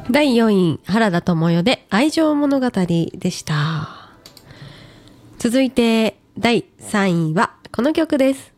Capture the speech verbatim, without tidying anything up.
だいよんい原田知世で愛情物語でした。続いてだいさんいはこの曲です。